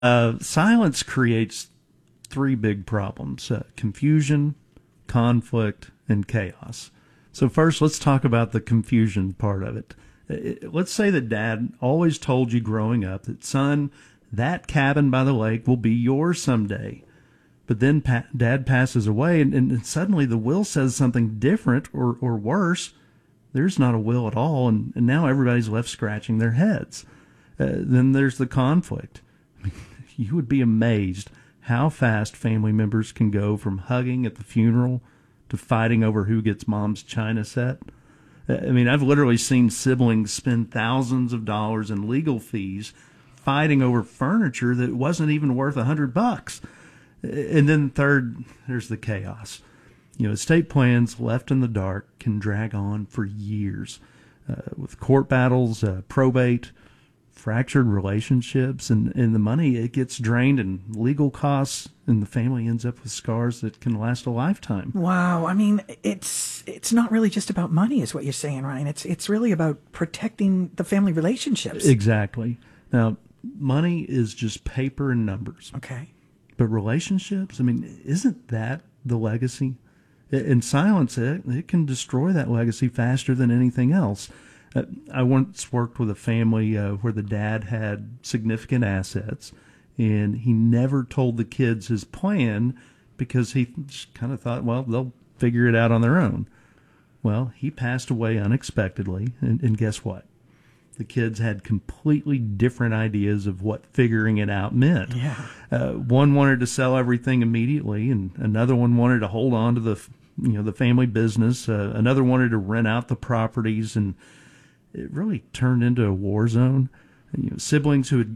Silence creates three big problems: confusion, conflict, and chaos. So first, let's talk about the confusion part of it. Let's say that Dad always told you growing up that, son, that cabin by the lake will be yours someday. But then Dad passes away, and suddenly the will says something different, or worse, there's not a will at all, and now everybody's left scratching their heads. Then there's the conflict. I mean, you would be amazed how fast family members can go from hugging at the funeral to fighting over who gets mom's china set. I mean, I've literally seen siblings spend thousands of dollars in legal fees fighting over furniture that wasn't even worth $100. And then third, there's the chaos. Estate plans left in the dark can drag on for years, with court battles, probate, fractured relationships, and the money, it gets drained in legal costs, and the family ends up with scars that can last a lifetime. Wow. I mean, it's not really just about money, is what you're saying, Ryan. It's really about protecting the family relationships. Exactly. Now, money is just paper and numbers. Okay. But relationships, I mean, isn't that the legacy? And silence, it can destroy that legacy faster than anything else. I once worked with a family where the dad had significant assets, and he never told the kids his plan because he just kind of thought, well, they'll figure it out on their own. Well, he passed away unexpectedly, and guess what? The kids had completely different ideas of what figuring it out meant. Yeah. One wanted to sell everything immediately, and another one wanted to hold on to the family business. Another wanted to rent out the properties, and it really turned into a war zone. Siblings who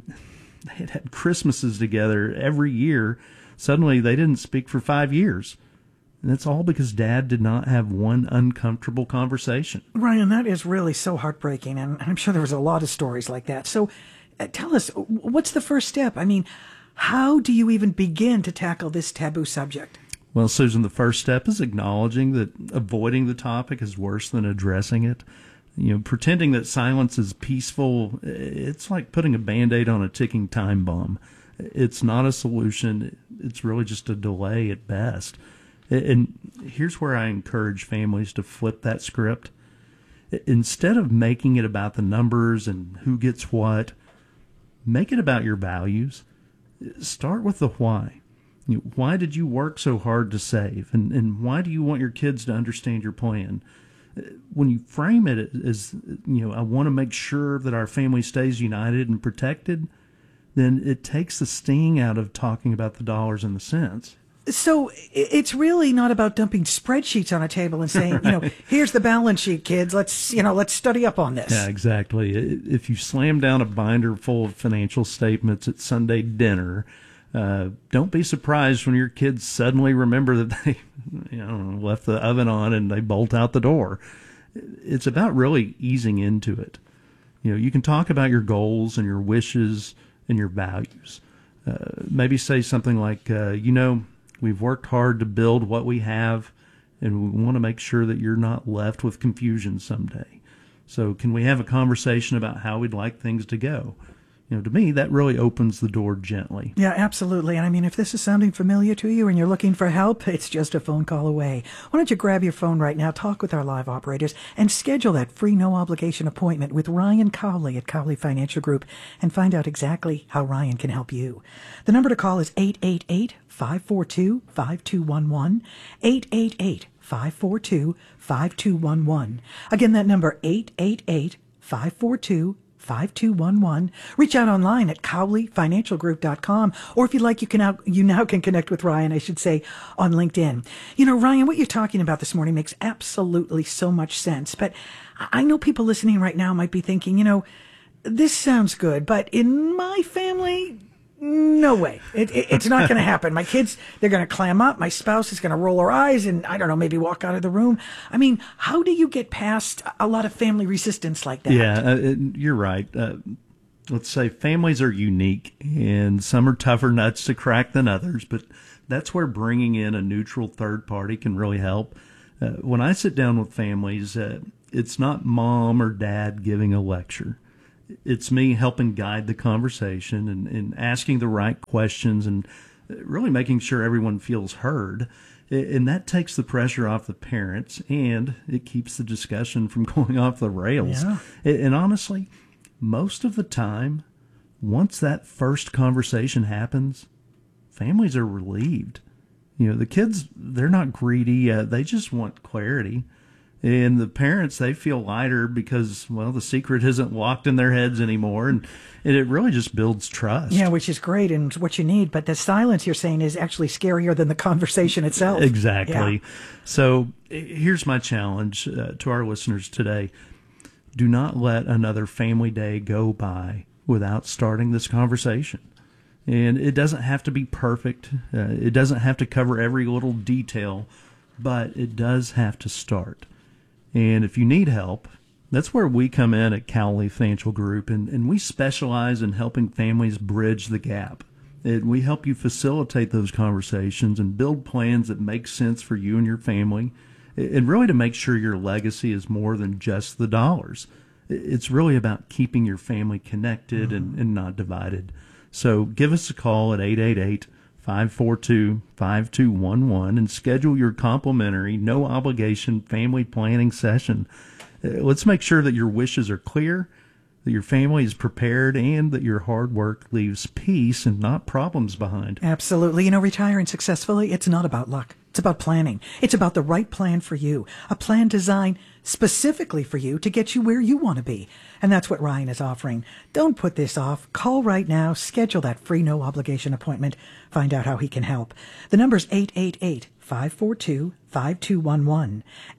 had Christmases together every year, suddenly they didn't speak for 5 years. And that's all because Dad did not have one uncomfortable conversation. Ryan, that is really so heartbreaking, and I'm sure there was a lot of stories like that. So tell us, what's the first step? I mean, how do you even begin to tackle this taboo subject? Well, Susan, the first step is acknowledging that avoiding the topic is worse than addressing it. Pretending that silence is peaceful, it's like putting a Band-Aid on a ticking time bomb. It's not a solution. It's really just a delay at best. And here's where I encourage families to flip that script. Instead of making it about the numbers and who gets what, make it about your values. Start with the why. Why did you work so hard to save? And why do you want your kids to understand your plan? When you frame it as, I want to make sure that our family stays united and protected, then it takes the sting out of talking about the dollars and the cents. So it's really not about dumping spreadsheets on a table and saying, here's the balance sheet, kids. Let's study up on this. Yeah, exactly. If you slam down a binder full of financial statements at Sunday dinner, don't be surprised when your kids suddenly remember that they, left the oven on and they bolt out the door. It's about really easing into it. You can talk about your goals and your wishes and your values. Maybe say something like, we've worked hard to build what we have, and we want to make sure that you're not left with confusion someday. So can we have a conversation about how we'd like things to go? To me, that really opens the door gently. Yeah, absolutely. And I mean, if this is sounding familiar to you and you're looking for help, it's just a phone call away. Why don't you grab your phone right now, talk with our live operators, and schedule that free no-obligation appointment with Ryan Cowley at Cowley Financial Group and find out exactly how Ryan can help you. The number to call is 888-542-5211, 888-542-5211. Again, that number, 888-542-5211. 5211. Reach out online at cowleyfinancialgroup.com, or if you'd like, you now can connect with Ryan, I should say, on LinkedIn. Ryan, what you're talking about this morning makes absolutely so much sense, but I know people listening right now might be thinking, this sounds good, but in my family, no way. It's not going to happen. My kids, they're going to clam up. My spouse is going to roll her eyes and, I don't know, maybe walk out of the room. I mean, how do you get past a lot of family resistance like that? Yeah, you're right. Let's say families are unique, and some are tougher nuts to crack than others, but that's where bringing in a neutral third party can really help. When I sit down with families, it's not mom or dad giving a lecture. It's me helping guide the conversation and asking the right questions and really making sure everyone feels heard. And that takes the pressure off the parents, and it keeps the discussion from going off the rails. Yeah. And honestly, most of the time, once that first conversation happens, families are relieved. The kids, they're not greedy. They just want clarity. And the parents, they feel lighter because, well, the secret isn't locked in their heads anymore. And it really just builds trust. Yeah, which is great and what you need. But the silence, you're saying, is actually scarier than the conversation itself. Exactly. Yeah. So here's my challenge to our listeners today. Do not let another family day go by without starting this conversation. And it doesn't have to be perfect. It doesn't have to cover every little detail, but it does have to start. And if you need help, that's where we come in at Cowley Financial Group, and we specialize in helping families bridge the gap. And we help you facilitate those conversations and build plans that make sense for you and your family, and really to make sure your legacy is more than just the dollars. It's really about keeping your family connected and not divided. So give us a call at 888-542-5211 and schedule your complimentary, no-obligation family planning session. Let's make sure that your wishes are clear, that your family is prepared, and that your hard work leaves peace and not problems behind. Absolutely. Retiring successfully, it's not about luck. It's about planning. It's about the right plan for you, a plan designed specifically for you to get you where you want to be. And that's what Ryan is offering. Don't put this off. Call right now. Schedule that free no-obligation appointment. Find out how he can help. The number's 888-542-5211.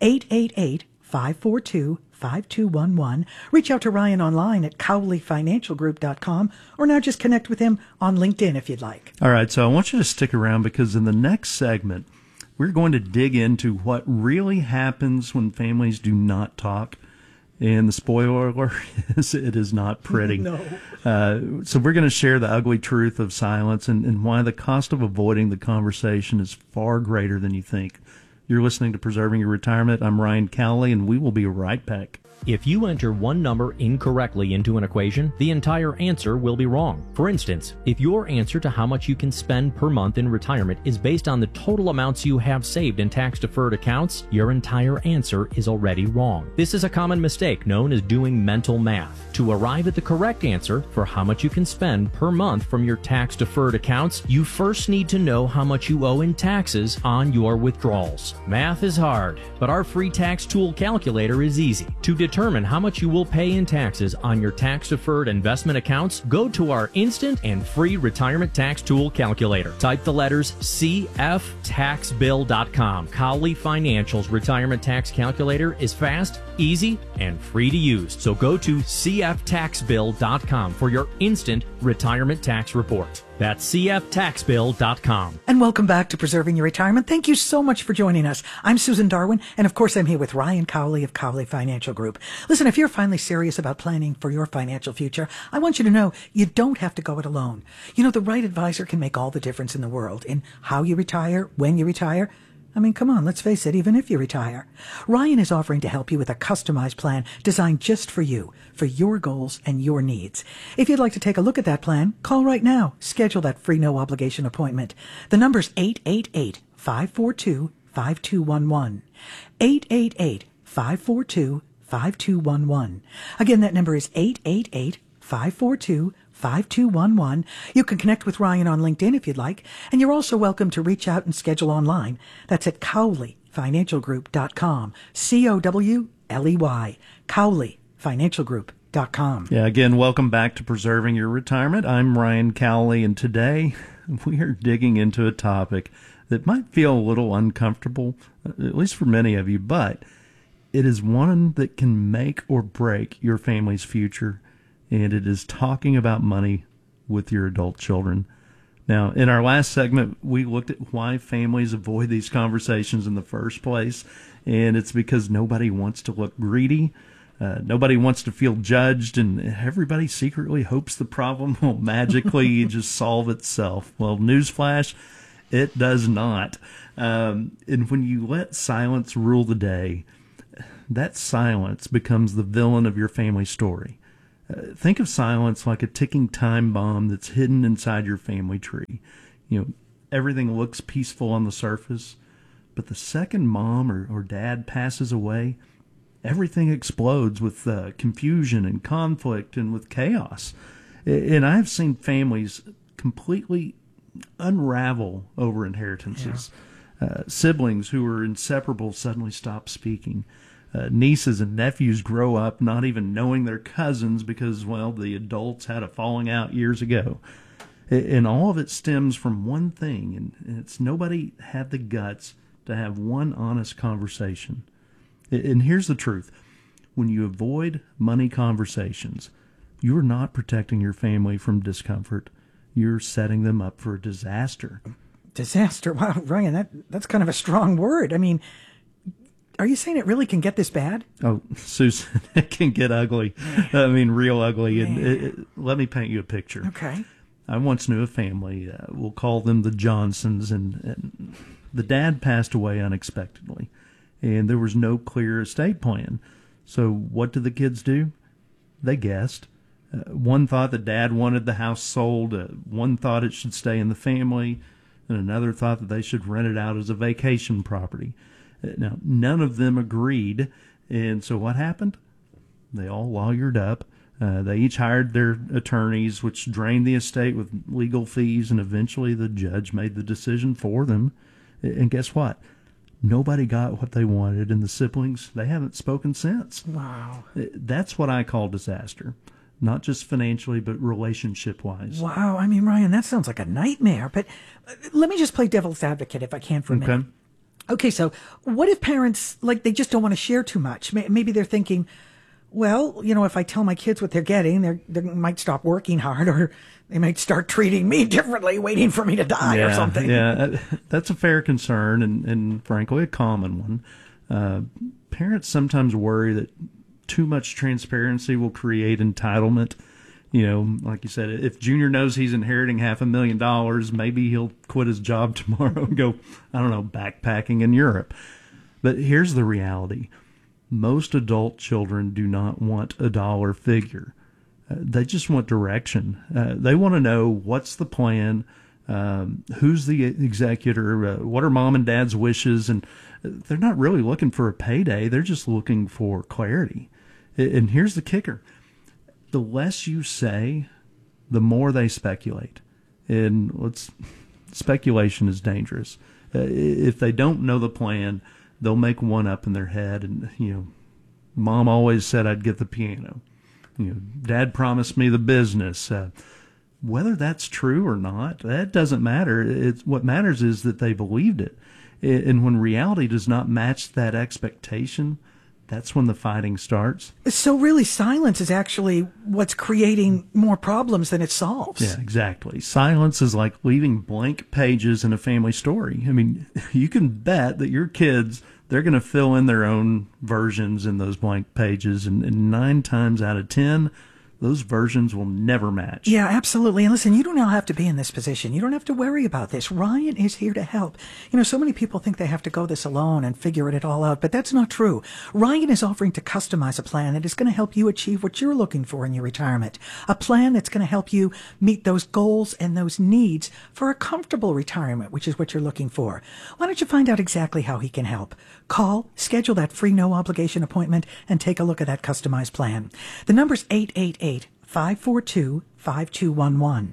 888-542-5211. Reach out to Ryan online at cowleyfinancialgroup.com, or now just connect with him on LinkedIn if you'd like. All right, so I want you to stick around because in the next segment, we're going to dig into what really happens when families do not talk. And the spoiler alert is it is not pretty. No. So we're going to share the ugly truth of silence and why the cost of avoiding the conversation is far greater than you think. You're listening to Preserving Your Retirement. I'm Ryan Cowley, and we will be right back. If you enter one number incorrectly into an equation, the entire answer will be wrong. For instance, if your answer to how much you can spend per month in retirement is based on the total amounts you have saved in tax-deferred accounts, your entire answer is already wrong. This is a common mistake known as doing mental math. To arrive at the correct answer for how much you can spend per month from your tax-deferred accounts, you first need to know how much you owe in taxes on your withdrawals. Math is hard, but our free tax tool calculator is easy. To determine how much you will pay in taxes on your tax-deferred investment accounts, go to our instant and free retirement tax tool calculator. Type the letters cftaxbill.com. Cowley Financial's retirement tax calculator is fast, easy, and free to use. So go to cftaxbill.com for your instant retirement tax report. That's cftaxbill.com. And welcome back to Preserving Your Retirement. Thank you so much for joining us. I'm Susan Darwin, and of course I'm here with Ryan Cowley of Cowley Financial Group. Listen, if you're finally serious about planning for your financial future, I want you to know you don't have to go it alone. The right advisor can make all the difference in the world in how you retire, when you retire. I mean, come on, let's face it, even if you retire. Ryan is offering to help you with a customized plan designed just for you, for your goals and your needs. If you'd like to take a look at that plan, call right now. Schedule that free no-obligation appointment. The number's 888-542-5211. 888-542-5211. Again, that number is 888-542-5211. You can connect with Ryan on LinkedIn if you'd like, and you're also welcome to reach out and schedule online. That's at cowleyfinancialgroup.com. COWLEY. cowleyfinancialgroup.com. Yeah, again, welcome back to Preserving Your Retirement. I'm Ryan Cowley, and today we are digging into a topic that might feel a little uncomfortable, at least for many of you, but it is one that can make or break your family's future, and it is talking about money with your adult children. Now, in our last segment, we looked at why families avoid these conversations in the first place, and it's because nobody wants to look greedy, nobody wants to feel judged, and everybody secretly hopes the problem will magically just solve itself. Well, newsflash, it does not. And when you let silence rule the day, that silence becomes the villain of your family story. Think of silence like a ticking time bomb that's hidden inside your family tree. Everything looks peaceful on the surface, but the second mom or dad passes away, everything explodes with confusion and conflict and with chaos. And I've seen families completely unravel over inheritances. Siblings who were inseparable suddenly stop speaking. Nieces and nephews grow up not even knowing their cousins because, the adults had a falling out years ago. And all of it stems from one thing, and it's nobody had the guts to have one honest conversation. And here's the truth. When you avoid money conversations, you're not protecting your family from discomfort. You're setting them up for a disaster. Disaster? Wow, Ryan, that's kind of a strong word. I mean, are you saying it really can get this bad? Oh, Susan, it can get ugly. I mean, real ugly. And let me paint you a picture. Okay. I once knew a family, we'll call them the Johnsons, and the dad passed away unexpectedly, and there was no clear estate plan. So what did the kids do? They guessed. One thought that dad wanted the house sold, one thought it should stay in the family, and another thought that they should rent it out as a vacation property. Now, none of them agreed, and so what happened? They all lawyered up. They each hired their attorneys, which drained the estate with legal fees, and eventually the judge made the decision for them. And guess what? Nobody got what they wanted, and the siblings, they haven't spoken since. Wow. That's what I call disaster. Not just financially, but relationship-wise. Wow. I mean, Ryan, that sounds like a nightmare. But let me just play devil's advocate if I can for a minute. Okay, so what if parents, they just don't want to share too much? Maybe they're thinking, well, if I tell my kids what they're getting, they might stop working hard, or they might start treating me differently, waiting for me to die or something. Yeah, that's a fair concern, and frankly, a common one. Parents sometimes worry that too much transparency will create entitlement. Like you said, if Junior knows he's inheriting $500,000, maybe he'll quit his job tomorrow and go, backpacking in Europe. But here's the reality. Most adult children do not want a dollar figure. They just want direction. They want to know what's the plan, who's the executor, what are mom and dad's wishes, and they're not really looking for a payday. They're just looking for clarity. And here's the kicker. The less you say, the more they speculate. And speculation is dangerous. If they don't know the plan, they'll make one up in their head. And, Mom always said I'd get the piano. Dad promised me the business. Whether that's true or not, that doesn't matter. What matters is that they believed it. And when reality does not match that expectation, that's when the fighting starts. So really, silence is actually what's creating more problems than it solves. Yeah, exactly. Silence is like leaving blank pages in a family story. I mean, you can bet that your kids, they're going to fill in their own versions in those blank pages, and 9 times out of 10, those versions will never match. Yeah, absolutely. And listen, you don't all have to be in this position. You don't have to worry about this. Ryan is here to help. So many people think they have to go this alone and figure it all out, but that's not true. Ryan is offering to customize a plan that is going to help you achieve what you're looking for in your retirement. A plan that's going to help you meet those goals and those needs for a comfortable retirement, which is what you're looking for. Why don't you find out exactly how he can help? Call, schedule that free no obligation appointment, and take a look at that customized plan. The number's 888-542-5211.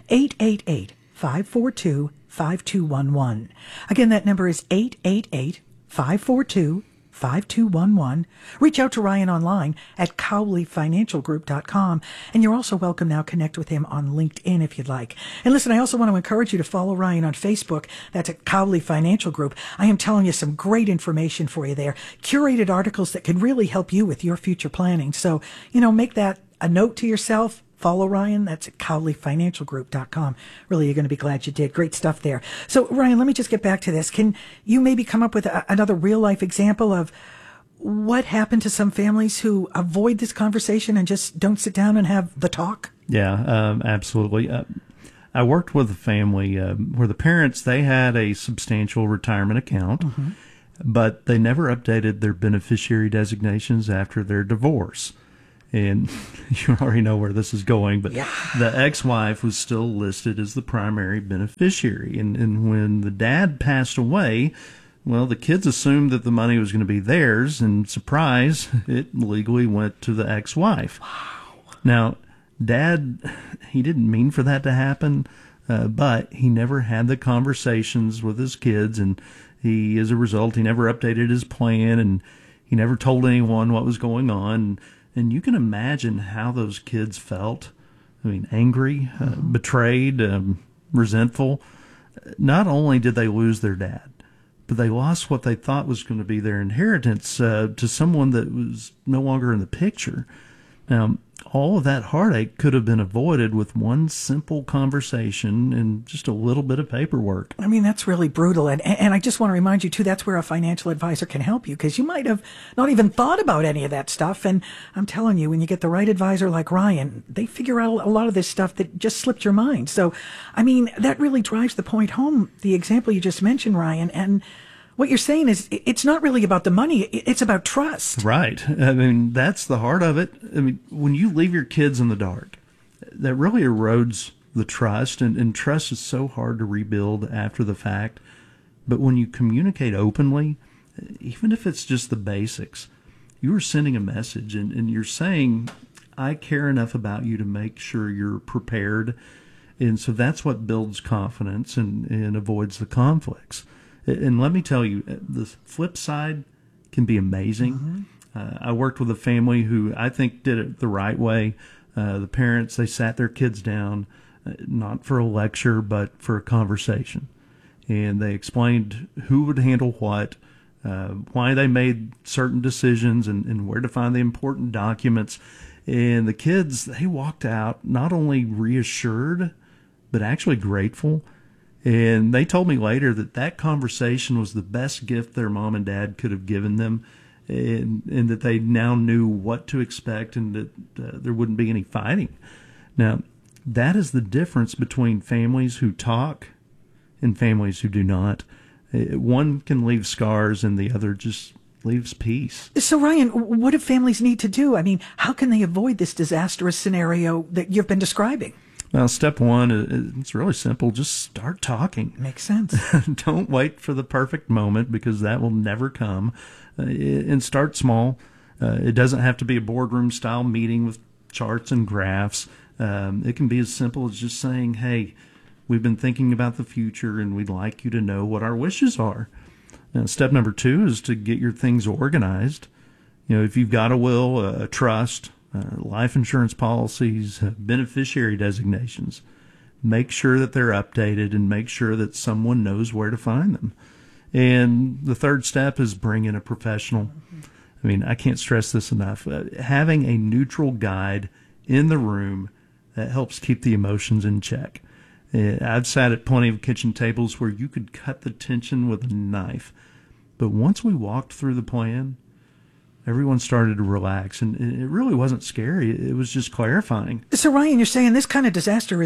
888-542-5211. Again, that number is 888-542-5211. 5211. Reach out to Ryan online at CowleyFinancialGroup.com. And you're also welcome now. Connect with him on LinkedIn if you'd like. And listen, I also want to encourage you to follow Ryan on Facebook. That's at Cowley Financial Group. I am telling you some great information for you there. Curated articles that can really help you with your future planning. So, make that a note to yourself. Follow Ryan. That's at CowleyFinancialGroup.com. Really, you're going to be glad you did. Great stuff there. So, Ryan, let me just get back to this. Can you maybe come up with another real-life example of what happened to some families who avoid this conversation and just don't sit down and have the talk? Yeah, absolutely. I worked with a family where the parents, they had a substantial retirement account, but they never updated their beneficiary designations after their divorce. And you already know where this is going, but Yeah. the ex-wife was still listed as the primary beneficiary. And when the dad passed away, well, the kids assumed that the money was going to be theirs, and surprise, it legally went to the ex-wife. Wow. Now, Dad, he didn't mean for that to happen, but he never had the conversations with his kids, and as a result, he never updated his plan, and he never told anyone what was going on. And you can imagine how those kids felt. I mean, angry, betrayed, resentful. Not only did they lose their dad, but they lost what they thought was going to be their inheritance to someone that was no longer in the picture. Now, all of that heartache could have been avoided with one simple conversation and just a little bit of paperwork. I mean, that's really brutal. And I just want to remind you, too, that's where a financial advisor can help you, because you might have not even thought about any of that stuff. And I'm telling you, when you get the right advisor like Ryan, they figure out a lot of this stuff that just slipped your mind. So, I mean, that really drives the point home, the example you just mentioned, Ryan. And what you're saying is it's not really about the money. It's about trust. Right. I mean, that's the heart of it. I mean, when you leave your kids in the dark, that really erodes the trust, and trust is so hard to rebuild after the fact. But when you communicate openly, even if it's just the basics, you are sending a message, and you're saying, I care enough about you to make sure you're prepared. And so that's what builds confidence and avoids the conflicts. And let me tell you, the flip side can be amazing. I worked with a family who I think did it the right way. The parents, they sat their kids down, not for a lecture, but for a conversation. And they explained who would handle what, why they made certain decisions, and where to find the important documents. And the kids, they walked out not only reassured, but actually grateful. And they told me later that conversation was the best gift their mom and dad could have given them, and that they now knew what to expect, and that there wouldn't be any fighting. Now, that is the difference between families who talk and families who do not. One can leave scars, and the other just leaves peace. So, Ryan, what do families need to do? I mean, how can they avoid this disastrous scenario that you've been describing? Well, step one, it's really simple. Just start talking. Makes sense. Don't wait for the perfect moment, because that will never come. And start small. It doesn't have to be a boardroom-style meeting with charts and graphs. It can be as simple as just saying, hey, we've been thinking about the future, and we'd like you to know what our wishes are. Now, step number 2 is to get your things organized. You know, if you've got a will, a trust, life insurance policies, beneficiary designations, make sure that they're updated, and make sure that someone knows where to find them. And the third step is bring in a professional. I mean, I can't stress this enough. Having a neutral guide in the room, that helps keep the emotions in check. I've sat at plenty of kitchen tables where you could cut the tension with a knife. But once we walked through the plan, everyone started to relax, and it really wasn't scary. It was just clarifying. So, Ryan, you're saying this kind of disaster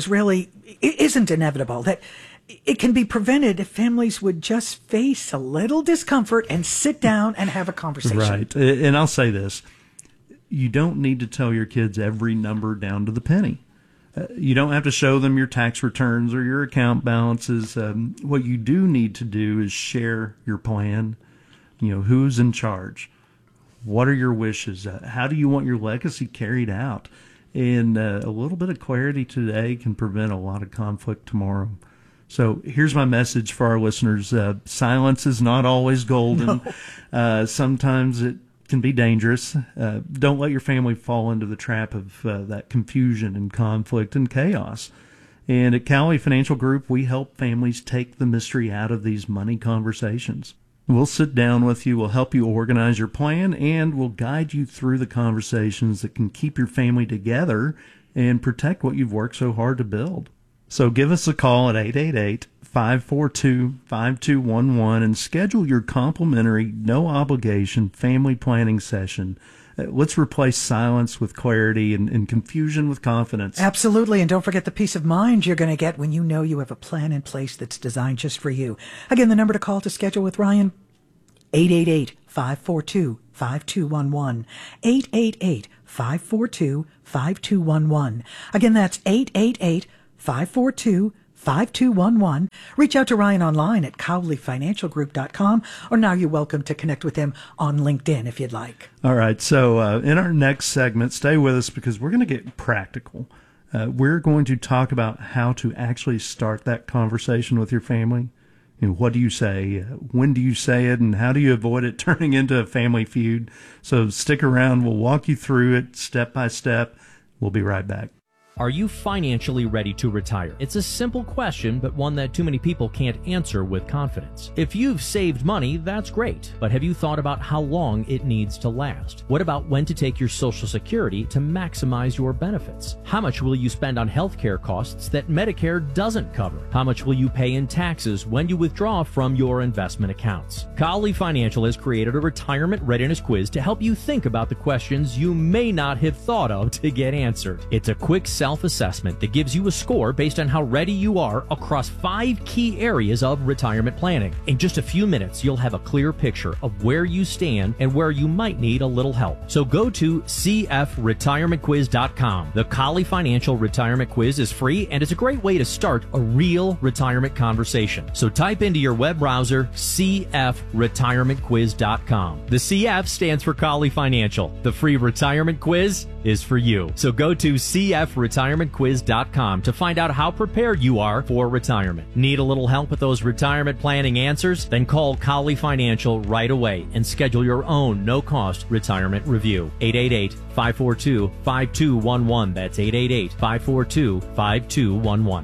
isn't inevitable, that it can be prevented if families would just face a little discomfort and sit down and have a conversation. Right. And I'll say this. You don't need to tell your kids every number down to the penny. You don't have to show them your tax returns or your account balances. What you do need to do is share your plan. You know, who's in charge? What are your wishes? How do you want your legacy carried out? And a little bit of clarity today can prevent a lot of conflict tomorrow. So here's my message for our listeners. Silence is not always golden. No. Sometimes it can be dangerous. Don't let your family fall into the trap of that confusion and conflict and chaos. And at Cowley Financial Group, we help families take the mystery out of these money conversations. We'll sit down with you, we'll help you organize your plan, and we'll guide you through the conversations that can keep your family together and protect what you've worked so hard to build. So give us a call at 888-542-5211 and schedule your complimentary, no-obligation family planning session. Let's replace silence with clarity and confusion with confidence. Absolutely. And don't forget the peace of mind you're going to get when you know you have a plan in place that's designed just for you. Again, the number to call to schedule with Ryan, 888-542-5211. 888 888-542-5211. Again, that's 888-542-5211. Reach out to Ryan online at CowleyFinancialGroup.com, or now you're welcome to connect with him on LinkedIn if you'd like. All right. So in our next segment, stay with us because we're going to get practical. We're going to talk about how to actually start that conversation with your family. What do you say? When do you say it? And how do you avoid it turning into a family feud? So stick around. We'll walk you through it step by step. We'll be right back. Are you financially ready to retire? It's a simple question, but one that too many people can't answer with confidence. If you've saved money, that's great, but have you thought about how long it needs to last? What about when to take your Social Security to maximize your benefits? How much will you spend on healthcare costs that Medicare doesn't cover? How much will you pay in taxes when you withdraw from your investment accounts? Cowley Financial has created a retirement readiness quiz to help you think about the questions you may not have thought of to get answered. It's a quick self-assessment that gives you a score based on how ready you are across 5 key areas of retirement planning. In just a few minutes, you'll have a clear picture of where you stand and where you might need a little help. So go to cfretirementquiz.com. The Cowley Financial Retirement Quiz is free, and it's a great way to start a real retirement conversation. So type into your web browser cfretirementquiz.com. The CF stands for Cowley Financial. The free retirement quiz is for you. So go to cfretirementquiz.com to find out how prepared you are for retirement. Need a little help with those retirement planning answers? Then call Cowley Financial right away and schedule your own no-cost retirement review. 888-542-5211. That's 888-542-5211.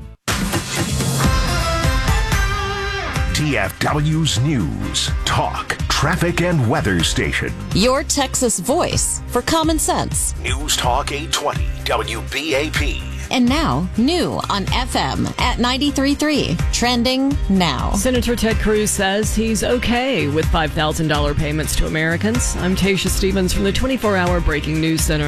TFW's News, Talk, Traffic and Weather Station. Your Texas voice for common sense. News Talk 820 WBAP. And now, new on FM at 93.3. Trending now. Senator Ted Cruz says he's okay with $5,000 payments to Americans. I'm Tasha Stevens from the 24-hour Breaking News Center.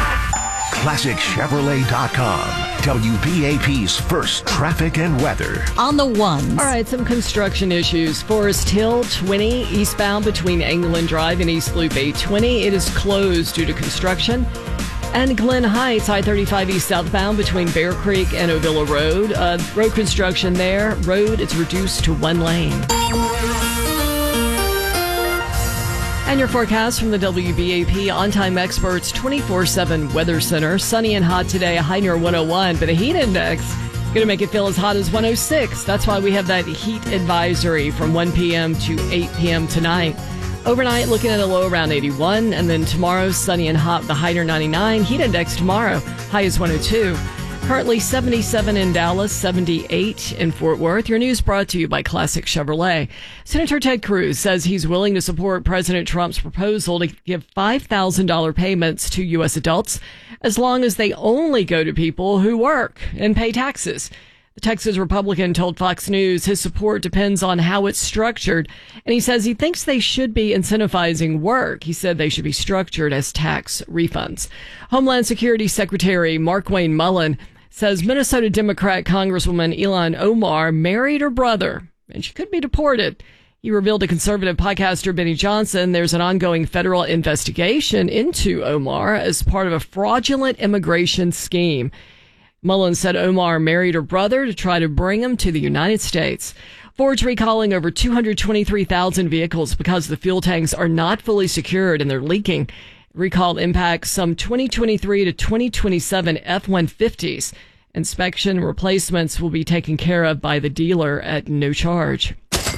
ClassicChevrolet.com. WBAP's first traffic and weather. On the ones. All right, some construction issues. Forest Hill 20 eastbound between England Drive and East Loop 820. It is closed due to construction. And Glen Heights, I-35 east southbound between Bear Creek and Ovilla Road. Road construction there. Road is reduced to 1 lane. And your forecast from the WBAP On-Time Experts 24/7 Weather Center. Sunny and hot today, a high near 101, but a heat index going to make it feel as hot as 106. That's why we have that heat advisory from 1 p.m. to 8 p.m. tonight. Overnight, looking at a low around 81, and then tomorrow, sunny and hot, the high near 99. Heat index tomorrow, high is 102. Currently 77 in Dallas, 78 in Fort Worth. Your news brought to you by Classic Chevrolet. Senator Ted Cruz says he's willing to support President Trump's proposal to give $5,000 payments to U.S. adults as long as they only go to people who work and pay taxes. The Texas Republican told Fox News his support depends on how it's structured, and he says he thinks they should be incentivizing work. He said they should be structured as tax refunds. Homeland Security Secretary Markwayne Mullin says Minnesota Democrat Congresswoman Ilhan Omar married her brother, and she could be deported. He revealed to conservative podcaster Benny Johnson there's an ongoing federal investigation into Omar as part of a fraudulent immigration scheme. Mullin said Omar married her brother to try to bring him to the United States. Ford's recalling over 223,000 vehicles because the fuel tanks are not fully secured and they're leaking. Recall impacts some 2023 to 2027 F-150s. Inspection and replacements will be taken care of by the dealer at no charge.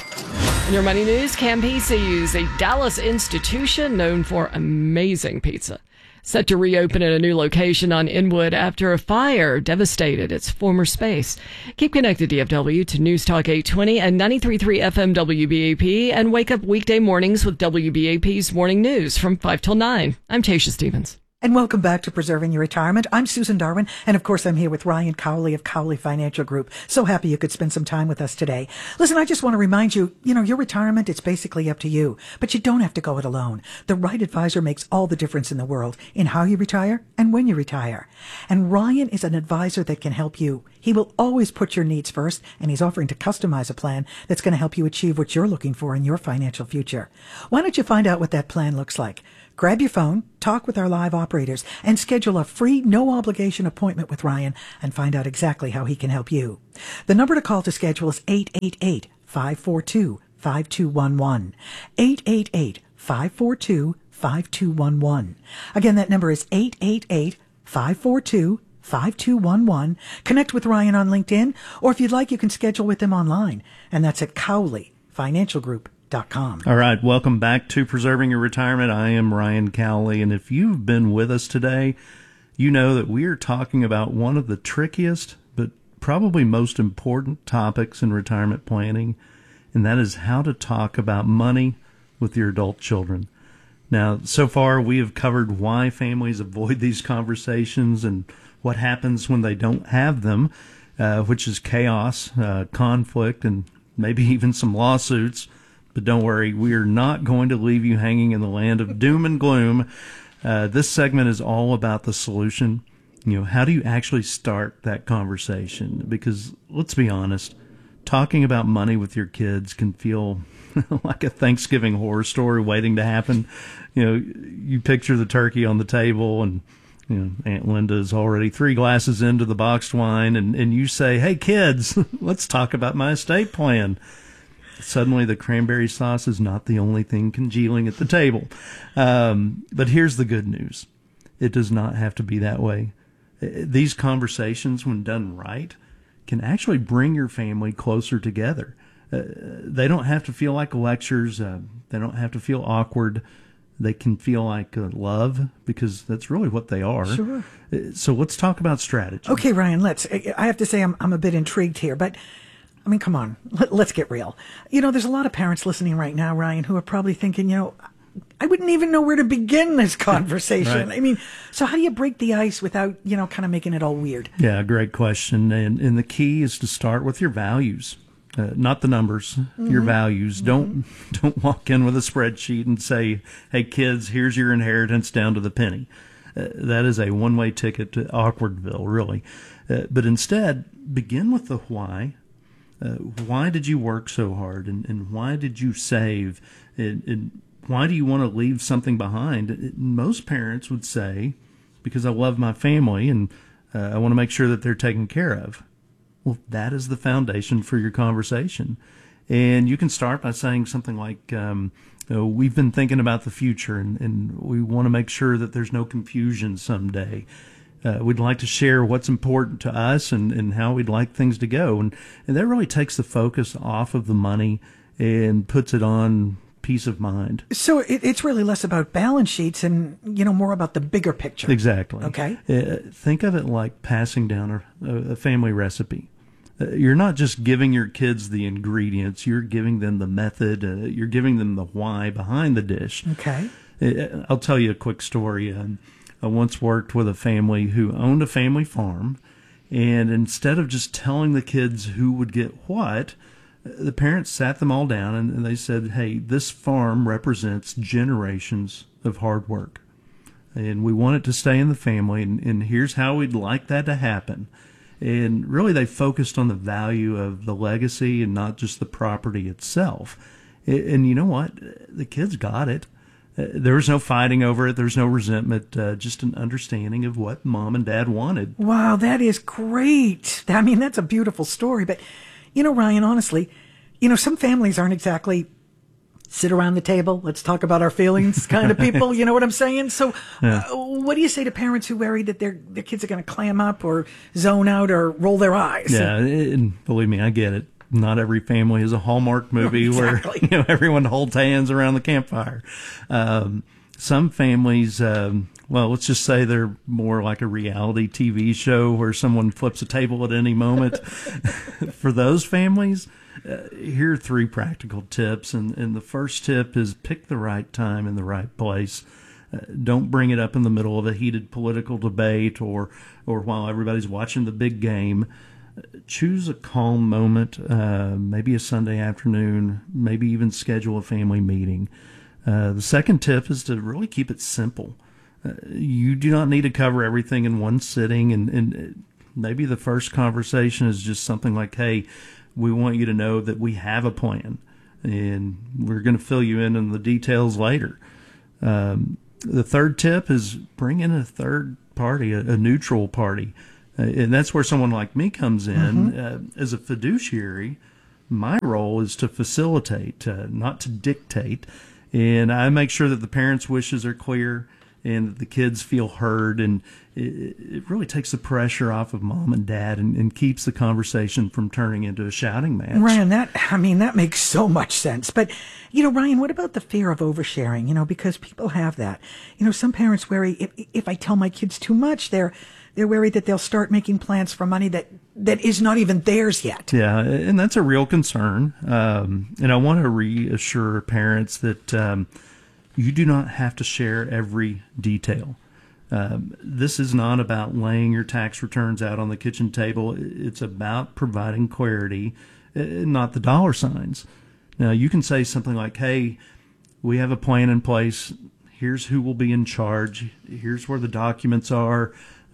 In your money news, Campese's, a Dallas institution known for amazing pizza, set to reopen at a new location on Inwood after a fire devastated its former space. Keep connected, DFW, to News Talk 820 and 93.3 FM WBAP, and wake up weekday mornings with WBAP's Morning News from 5 till 9. I'm Tasha Stevens. And welcome back to Preserving Your Retirement. I'm Susan Darwin, and of course I'm here with Ryan Cowley of Cowley Financial Group. So happy you could spend some time with us today. Listen, I just want to remind you, your retirement, it's basically up to you, but you don't have to go it alone. The right advisor makes all the difference in the world in how you retire and when you retire. And Ryan is an advisor that can help you. He will always put your needs first, and he's offering to customize a plan that's going to help you achieve what you're looking for in your financial future. Why don't you find out what that plan looks like? Grab your phone, talk with our live operators, and schedule a free, no-obligation appointment with Ryan and find out exactly how he can help you. The number to call to schedule is 888-542-5211. 888-542-5211. Again, that number is 888-542-5211. Connect with Ryan on LinkedIn, or if you'd like, you can schedule with him online, and that's at CowleyFinancialGroup.com. All right, welcome back to Preserving Your Retirement. I am Ryan Cowley, and if you've been with us today, you know that we are talking about one of the trickiest but probably most important topics in retirement planning, and that is how to talk about money with your adult children. Now, so far we have covered why families avoid these conversations and what happens when they don't have them, which is chaos, conflict, and maybe even some lawsuits. But don't worry, we are not going to leave you hanging in the land of doom and gloom. This segment is all about the solution. You know, how do you actually start that conversation? Because let's be honest, talking about money with your kids can feel like a Thanksgiving horror story waiting to happen. You know, you picture the turkey on the table and, you know, Aunt Linda is already 3 glasses into the boxed wine and you say, hey kids, let's talk about my estate plan. Suddenly the cranberry sauce is not the only thing congealing at the table. But here's the good news. It does not have to be that way. These conversations, when done right, can actually bring your family closer together. They don't have to feel like lectures. They don't have to feel awkward. They can feel like love, because that's really what they are. Sure. So let's talk about strategy. Okay, Ryan, I have to say I'm a bit intrigued here, but I mean, come on, let's get real. You know, there's a lot of parents listening right now, Ryan, who are probably thinking, you know, I wouldn't even know where to begin this conversation. Right. I mean, so how do you break the ice without, you know, kind of making it all weird? Yeah, great question. And the key is to start with your values, not the numbers, your values. Don't walk in with a spreadsheet and say, hey, kids, here's your inheritance down to the penny. That is a one-way ticket to Awkwardville, really. But instead, begin with the why. Why did you work so hard, and why did you save, and why do you want to leave something behind? Most parents would say, because I love my family and I want to make sure that they're taken care of. Well, that is the foundation for your conversation. And you can start by saying something like, we've been thinking about the future, and we want to make sure that there's no confusion someday. We'd like to share what's important to us and how we'd like things to go. And that really takes the focus off of the money and puts it on peace of mind. So it's really less about balance sheets and, you know, more about the bigger picture. Exactly. Okay. Think of it like passing down a family recipe. You're not just giving your kids the ingredients, you're giving them the method, you're giving them the why behind the dish. Okay. I'll tell you a quick story. I once worked with a family who owned a family farm, and instead of just telling the kids who would get what, the parents sat them all down and they said, hey, this farm represents generations of hard work, and we want it to stay in the family, and here's how we'd like that to happen. And really they focused on the value of the legacy and not just the property itself. And you know what? The kids got it. There was no fighting over it. There's no resentment, just an understanding of what mom and dad wanted. Wow, that is great. I mean, that's a beautiful story. But, you know, Ryan, honestly, you know, some families aren't exactly sit around the table, let's talk about our feelings kind of people. You know what I'm saying? So what do you say to parents who worry that their kids are going to clam up or zone out or roll their eyes? Yeah, and believe me, I get it. Not every family is a Hallmark movie exactly. where everyone holds hands around the campfire. Some families, well, let's just say they're more like a reality TV show where someone flips a table at any moment. For those families, here are 3 practical tips. And the first tip is pick the right time and the right place. Don't bring it up in the middle of a heated political debate or while everybody's watching the big game. Choose a calm moment, maybe a Sunday afternoon, maybe even schedule a family meeting. The second tip is to really keep it simple. You do not need to cover everything in one sitting, and maybe the first conversation is just something like, hey, we want you to know that we have a plan, and we're going to fill you in on the details later. The third tip is bring in a third party, a neutral party. And that's where someone like me comes in. As a fiduciary, my role is to facilitate, not to dictate. And I make sure that the parents' wishes are clear and that the kids feel heard. And it really takes the pressure off of mom and dad and keeps the conversation from turning into a shouting match. Ryan, that makes so much sense. But, Ryan, what about the fear of oversharing? Because people have that. Some parents worry if I tell my kids too much, they're worried that they'll start making plans for money that is not even theirs yet. Yeah, and that's a real concern. And I want to reassure parents that you do not have to share every detail. This is not about laying your tax returns out on the kitchen table. It's about providing clarity, not the dollar signs. Now, you can say something like, hey, we have a plan in place. Here's who will be in charge. Here's where the documents are.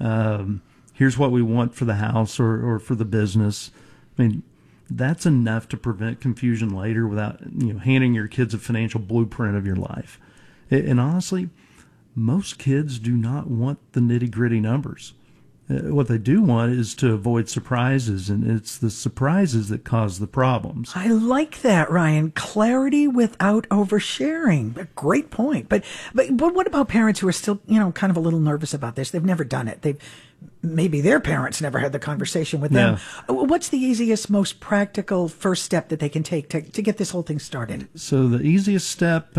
Here's what we want for the house or for the business. I mean, that's enough to prevent confusion later without handing your kids a financial blueprint of your life. And honestly, most kids do not want the nitty-gritty numbers. What they do want is to avoid surprises, and it's the surprises that cause the problems. I like that, Ryan. Clarity without oversharing. A great point. But what about parents who are still, kind of a little nervous about this? They've never done it. Maybe their parents never had the conversation with them. Yeah. What's the easiest, most practical first step that they can take to get this whole thing started? So the easiest step,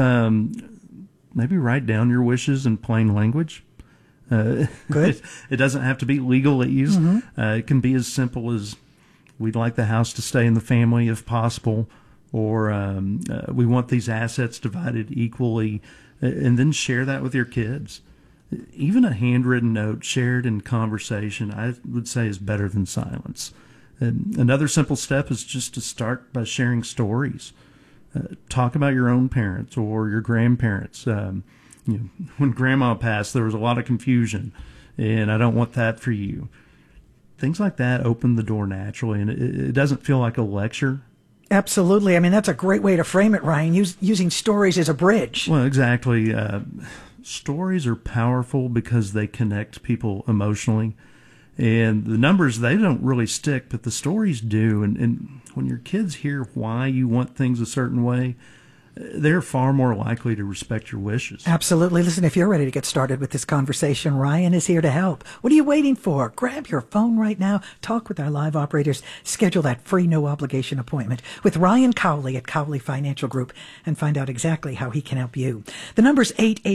maybe write down your wishes in plain language. Good. It doesn't have to be legalese. Mm-hmm. It can be as simple as we'd like the house to stay in the family if possible, or we want these assets divided equally, and then share that with your kids. Even a handwritten note shared in conversation, I would say, is better than silence. And another simple step is just to start by sharing stories. Talk about your own parents or your grandparents. When grandma passed, there was a lot of confusion, and I don't want that for you. Things like that open the door naturally, and it doesn't feel like a lecture. Absolutely. I mean, that's a great way to frame it, Ryan, using stories as a bridge. Well, exactly. Stories are powerful because they connect people emotionally, and the numbers, they don't really stick, but the stories do. And when your kids hear why you want things a certain way, they're far more likely to respect your wishes. Absolutely. Listen, if you're ready to get started with this conversation, Ryan is here to help. What are you waiting for? Grab your phone right now. Talk with our live operators. Schedule that free no-obligation appointment with Ryan Cowley at Cowley Financial Group and find out exactly how he can help you. The number's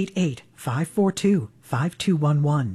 888-542-5211.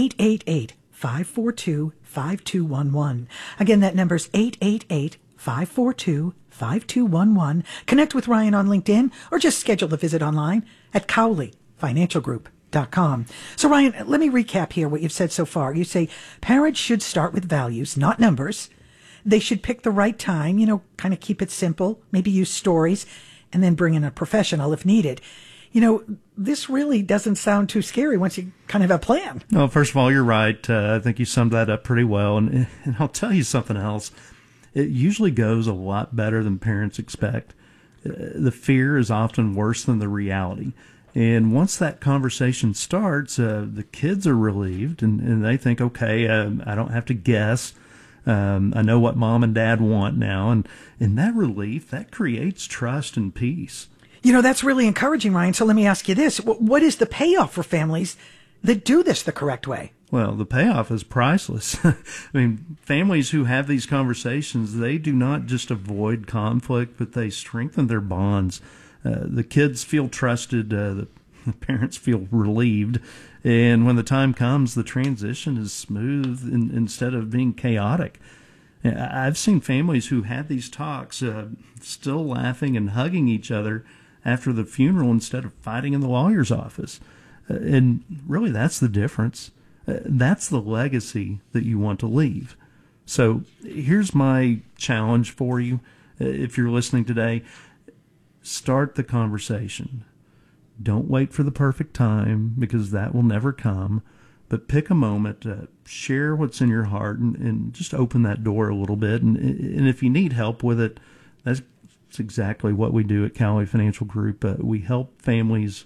888-542-5211. Again, that number's 888-542-5211. 5211. Connect with Ryan on LinkedIn or just schedule a visit online at CowleyFinancialGroup.com. So Ryan, let me recap here what you've said so far. You say parents should start with values, not numbers. They should pick the right time, kind of keep it simple, maybe use stories, and then bring in a professional if needed. This really doesn't sound too scary once you kind of have a plan. Well, first of all, you're right. I think you summed that up pretty well. And I'll tell you something else. It usually goes a lot better than parents expect. The fear is often worse than the reality. And once that conversation starts, the kids are relieved and they think, okay, I don't have to guess. I know what mom and dad want now. And that relief, that creates trust and peace. That's really encouraging, Ryan. So let me ask you this. What is the payoff for families that do this the correct way? Well, the payoff is priceless. I mean, families who have these conversations, they do not just avoid conflict, but they strengthen their bonds. The kids feel trusted. The parents feel relieved. And when the time comes, the transition is smooth instead of being chaotic. I've seen families who had these talks still laughing and hugging each other after the funeral instead of fighting in the lawyer's office. And really, that's the difference. That's the legacy that you want to leave. So here's my challenge for you. If you're listening today, start the conversation. Don't wait for the perfect time because that will never come. But pick a moment, share what's in your heart, and just open that door a little bit. And if you need help with it, that's exactly what we do at Cowley Financial Group. We help families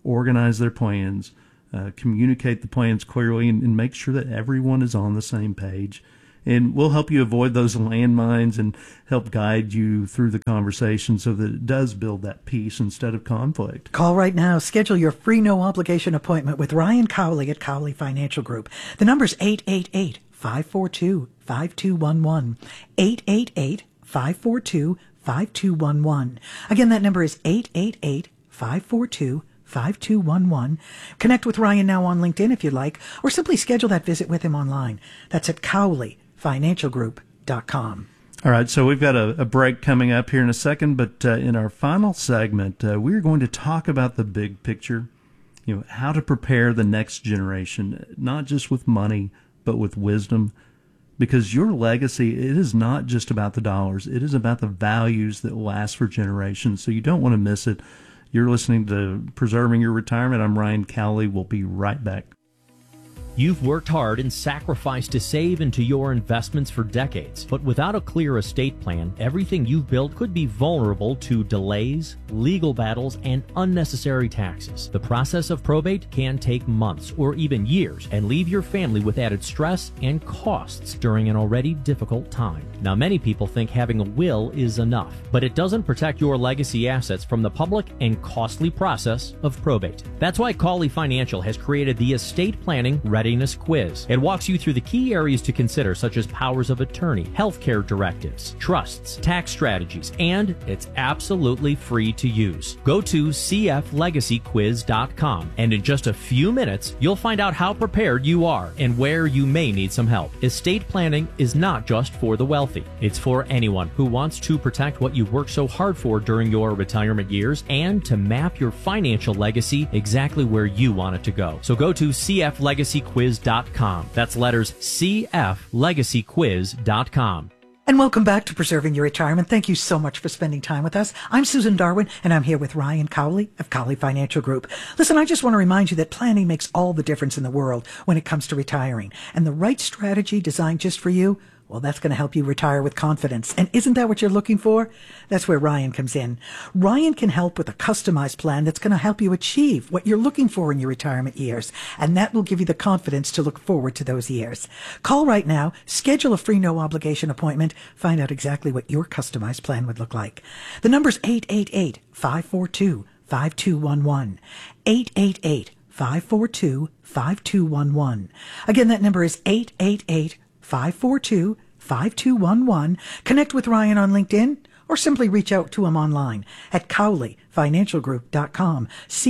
organize their plans, communicate the plans clearly, and make sure that everyone is on the same page. And we'll help you avoid those landmines and help guide you through the conversation so that it does build that peace instead of conflict. Call right now. Schedule your free no-obligation appointment with Ryan Cowley at Cowley Financial Group. The number's 888-542-5211. 888-542-5211. Again, that number is 888-542-5211. Connect with Ryan now on LinkedIn if you'd like, or simply schedule that visit with him online. That's at CowleyFinancialGroup.com. All right, so we've got a break coming up here in a second, but in our final segment, we're going to talk about the big picture, how to prepare the next generation, not just with money, but with wisdom. Because your legacy, it is not just about the dollars. It is about the values that last for generations. So you don't want to miss it. You're listening to Preserving Your Retirement. I'm Ryan Cowley. We'll be right back. You've worked hard and sacrificed to save into your investments for decades, but without a clear estate plan, everything you've built could be vulnerable to delays, legal battles, and unnecessary taxes. The process of probate can take months or even years and leave your family with added stress and costs during an already difficult time. Now, many people think having a will is enough, but it doesn't protect your legacy assets from the public and costly process of probate. That's why Cowley Financial has created the Estate Planning Readiness Quiz. It walks you through the key areas to consider, such as powers of attorney, healthcare directives, trusts, tax strategies, and it's absolutely free to use. Go to cflegacyquiz.com, and in just a few minutes, you'll find out how prepared you are and where you may need some help. Estate planning is not just for the wealthy. It's for anyone who wants to protect what you've worked so hard for during your retirement years and to map your financial legacy exactly where you want it to go. So go to cflegacyquiz.com. That's letters cflegacyquiz.com. And welcome back to Preserving Your Retirement. Thank you so much for spending time with us. I'm Susan Darwin, and I'm here with Ryan Cowley of Cowley Financial Group. Listen, I just want to remind you that planning makes all the difference in the world when it comes to retiring. And the right strategy designed just for you, well, that's going to help you retire with confidence. And isn't that what you're looking for? That's where Ryan comes in. Ryan can help with a customized plan that's going to help you achieve what you're looking for in your retirement years. And that will give you the confidence to look forward to those years. Call right now, schedule a free no-obligation appointment, find out exactly what your customized plan would look like. The number's 888-542-5211. 888-542-5211. Again, that number is 888-542-5211. Connect with Ryan on LinkedIn or simply reach out to him online at CowleyFinancialGroup.com.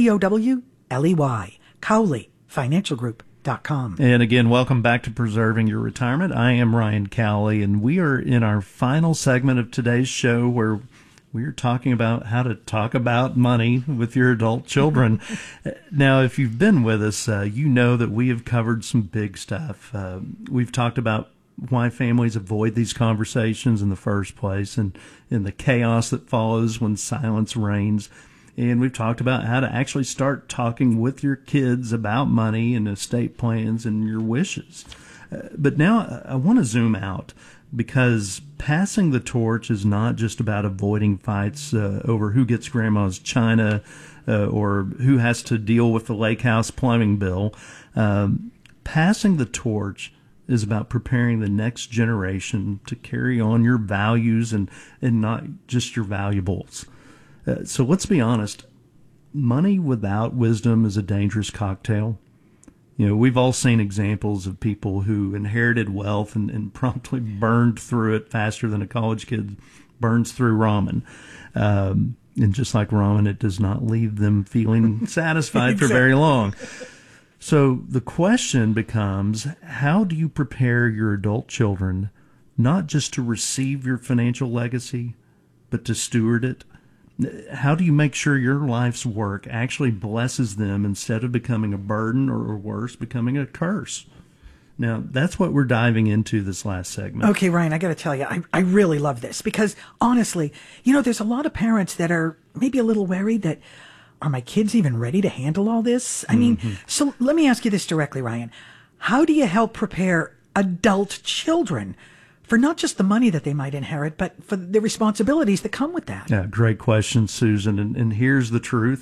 COWLEY. CowleyFinancialGroup.com. And again, welcome back to Preserving Your Retirement. I am Ryan Cowley, and we are in our final segment of today's show where we're talking about how to talk about money with your adult children. Now, if you've been with us, you know that we have covered some big stuff. We've talked about why families avoid these conversations in the first place and the chaos that follows when silence reigns. And we've talked about how to actually start talking with your kids about money and estate plans and your wishes. But now I want to zoom out, because passing the torch is not just about avoiding fights over who gets grandma's china or who has to deal with the lake house plumbing bill. Passing the torch is about preparing the next generation to carry on your values and not just your valuables. So let's be honest, money without wisdom is a dangerous cocktail. You know, we've all seen examples of people who inherited wealth and promptly burned through it faster than a college kid burns through ramen. And just like ramen, it does not leave them feeling satisfied for very long. So the question becomes, how do you prepare your adult children not just to receive your financial legacy, but to steward it? How do you make sure your life's work actually blesses them instead of becoming a burden or worse, becoming a curse? Now, that's what we're diving into this last segment. Okay, Ryan, I got to tell you, I really love this because honestly, you know, there's a lot of parents that are maybe a little worried that, are my kids even ready to handle all this? I mean, so let me ask you this directly, Ryan. How do you help prepare adult children for not just the money that they might inherit, but for the responsibilities that come with that? Yeah, great question, Susan. And here's the truth.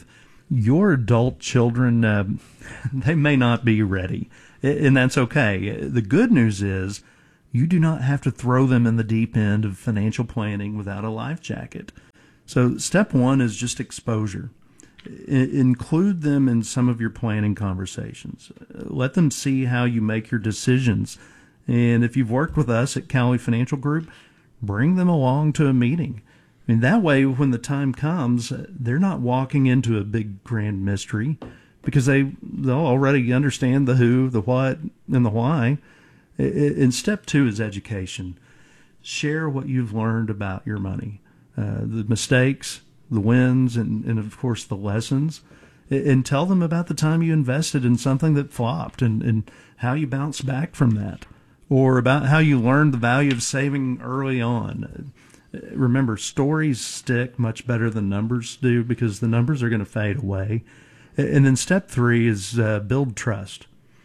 Your adult children, they may not be ready, and that's okay. The good news is you do not have to throw them in the deep end of financial planning without a life jacket. So step one is just exposure. Include them in some of your planning conversations. Let them see how you make your decisions. And if you've worked with us at Cowley Financial Group, bring them along to a meeting. I mean, that way, when the time comes, they're not walking into a big grand mystery because they'll already understand the who, the what, and the why. And step two is education. Share what you've learned about your money, the mistakes, the wins, and of course the lessons, and tell them about the time you invested in something that flopped and how you bounced back from that, or about how you learned the value of saving early on. Remember, stories stick much better than numbers do because the numbers are going to fade away. And then step three is build trust.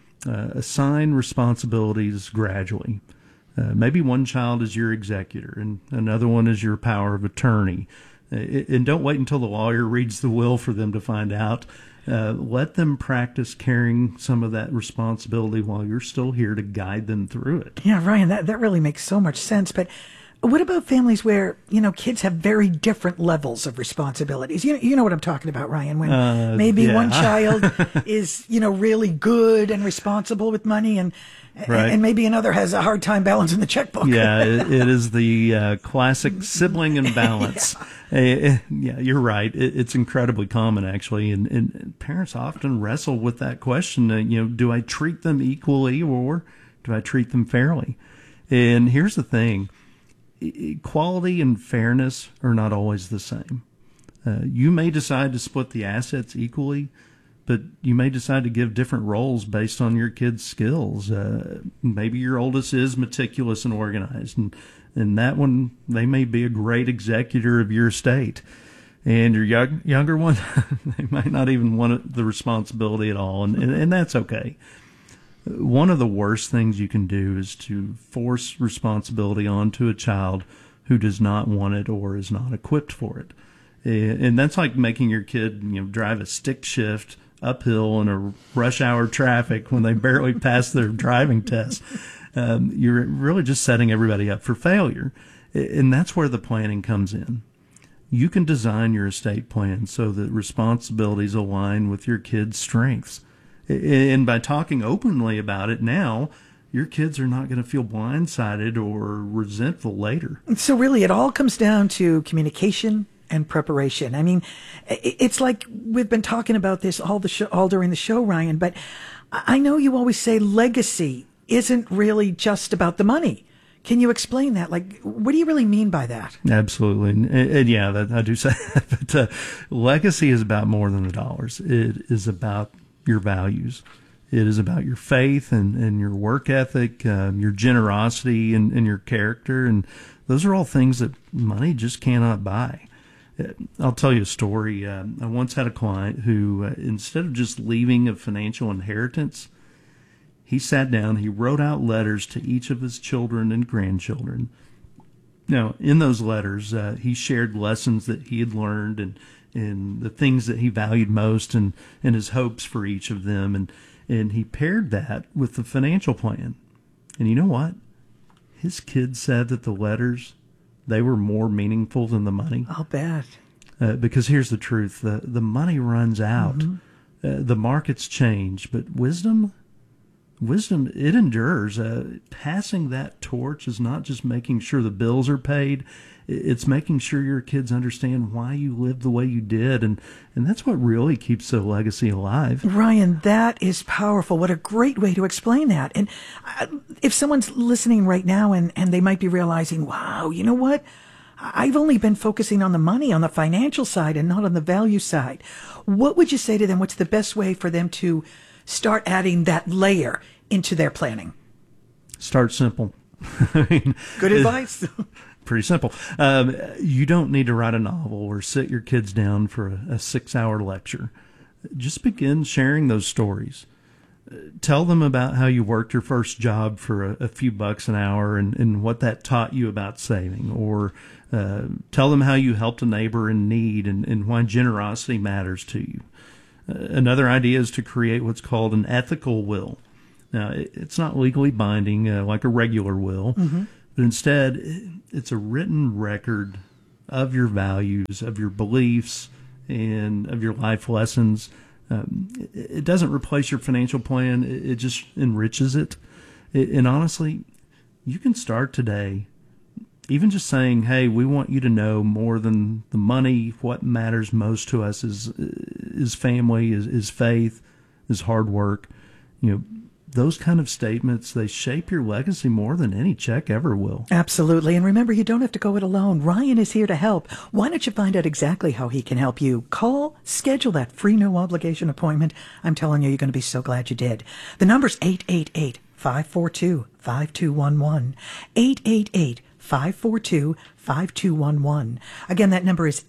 Assign responsibilities gradually. Maybe one child is your executor and another one is your power of attorney. And don't wait until the lawyer reads the will for them to find out. Let them practice carrying some of that responsibility while you're still here to guide them through it. Yeah, Ryan, that really makes so much sense. But what about families where, kids have very different levels of responsibilities? You know what I'm talking about, Ryan, when maybe one child is, really good and responsible with money and maybe another has a hard time balancing the checkbook. Yeah, it is the classic sibling imbalance. Yeah, you're right. It's incredibly common, actually, and parents often wrestle with that question. Do I treat them equally or do I treat them fairly? And here's the thing. Equality and fairness are not always the same. You may decide to split the assets equally, but you may decide to give different roles based on your kid's skills. Maybe your oldest is meticulous and organized, and that one, they may be a great executor of your estate. And your younger one, they might not even want the responsibility at all, and that's okay. One of the worst things you can do is to force responsibility onto a child who does not want it or is not equipped for it. And that's like making your kid, drive a stick shift uphill in a rush hour traffic when they barely pass their driving test. You're really just setting everybody up for failure. And that's where the planning comes in. You can design your estate plan so that responsibilities align with your kid's strengths. And by talking openly about it now, your kids are not going to feel blindsided or resentful later. So really, it all comes down to communication and preparation. I mean, it's like we've been talking about this all during the show, Ryan, but I know you always say legacy isn't really just about the money. Can you explain that? Like, what do you really mean by that? Absolutely. And yeah, I do say that. But legacy is about more than the dollars. It is about your values. It is about your faith and your work ethic, your generosity and your character. And those are all things that money just cannot buy. I'll tell you a story. I once had a client who, instead of just leaving a financial inheritance, he sat down, he wrote out letters to each of his children and grandchildren. Now, in those letters, he shared lessons that he had learned and the things that he valued most and his hopes for each of them. And he paired that with the financial plan. And you know what? His kids said that the letters, they were more meaningful than the money. I'll bet. Because here's the truth. The money runs out. Mm-hmm. The markets change. But wisdom, it endures. Passing that torch is not just making sure the bills are paid. It's making sure your kids understand why you lived the way you did. And that's what really keeps the legacy alive. Ryan, that is powerful. What a great way to explain that. And if someone's listening right now and they might be realizing, wow, you know what? I've only been focusing on the money, on the financial side and not on the value side. What would you say to them? What's the best way for them to start adding that layer into their planning? Start simple. Good advice. Pretty simple. You don't need to write a novel or sit your kids down for a 6-hour lecture. Just begin sharing those stories. Tell them about how you worked your first job for a few bucks an hour and what that taught you about saving. Or tell them how you helped a neighbor in need and why generosity matters to you. Another idea is to create what's called an ethical will. Now, it's not legally binding like a regular will, but instead it's a written record of your values, of your beliefs, and of your life lessons. It doesn't replace your financial plan. It just enriches it. And honestly, you can start today. Even just saying, hey, we want you to know more than the money. What matters most to us is family, is faith, is hard work. Those kind of statements, they shape your legacy more than any check ever will. Absolutely. And remember, you don't have to go it alone. Ryan is here to help. Why don't you find out exactly how he can help you? Call, schedule that free no obligation appointment. I'm telling you, you're going to be so glad you did. The number's 888-542-5211. 888-542-5211. Again, that number is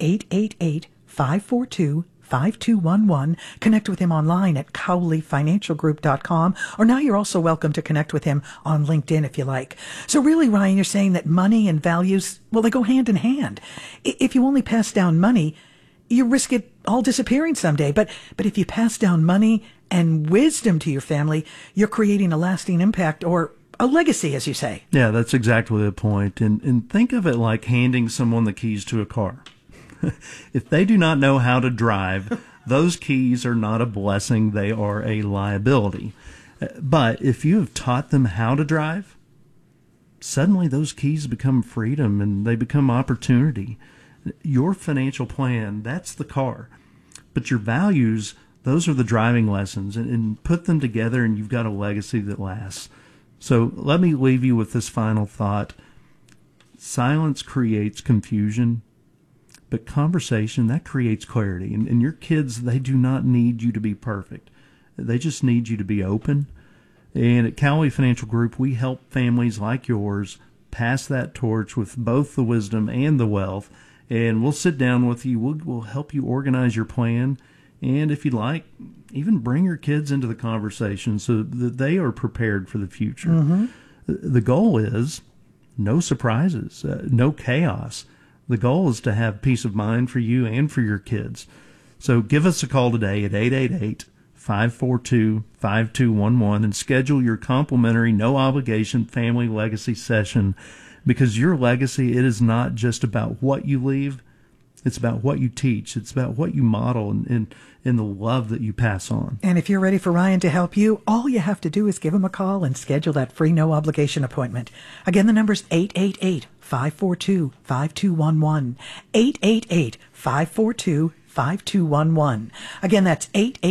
888-542-5211. Connect with him online at CowleyFinancialGroup.com, or now you're also welcome to connect with him on LinkedIn if you like. So really, Ryan, you're saying that money and values, well, they go hand in hand. If you only pass down money, you risk it all disappearing someday. But if you pass down money and wisdom to your family, you're creating a lasting impact, or a legacy, as you say. Yeah, that's exactly the point. And think of it like handing someone the keys to a car. If they do not know how to drive, those keys are not a blessing, they are a liability. But if you have taught them how to drive, suddenly those keys become freedom and they become opportunity. Your financial plan, that's the car. But your values, those are the driving lessons, and put them together and you've got a legacy that lasts. So let me leave you with this final thought. Silence creates confusion, but conversation, that creates clarity. And your kids, they do not need you to be perfect. They just need you to be open. And at Cowley Financial Group, we help families like yours pass that torch with both the wisdom and the wealth. And we'll sit down with you. We'll help you organize your plan. And if you'd like, even bring your kids into the conversation so that they are prepared for the future. The goal is no surprises, no chaos. The goal is to have peace of mind for you and for your kids. So give us a call today at 888-542-5211 and schedule your complimentary, no-obligation family legacy session, because your legacy, it is not just about what you leave. It's about what you teach. It's about what you model and the love that you pass on. And if you're ready for Ryan to help you, all you have to do is give him a call and schedule that free no-obligation appointment. Again, the number's 888-542-5211. 888-542-5211. Again, that's